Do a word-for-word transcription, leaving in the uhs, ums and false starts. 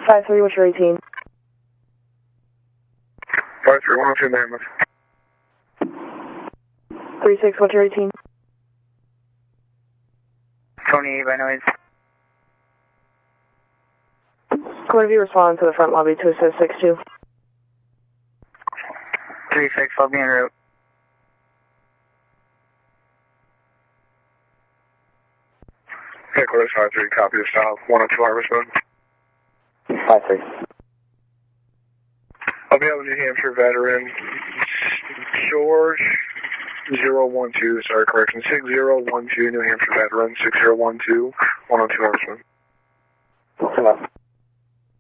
five three, what's your eighteen? five three, one oh two, Mammoth. three six, what's your eighteen? twenty-eight by noise. One of you respond to the front lobby to assist six two. three six, I'll be en route. Headquarters five three, copy the style, one oh two Harvest Road. five three. I'll be on the New Hampshire veteran, George zero one two, sorry, correction, six zero one two, New Hampshire veteran, six zero one two, one oh two Harvest Road.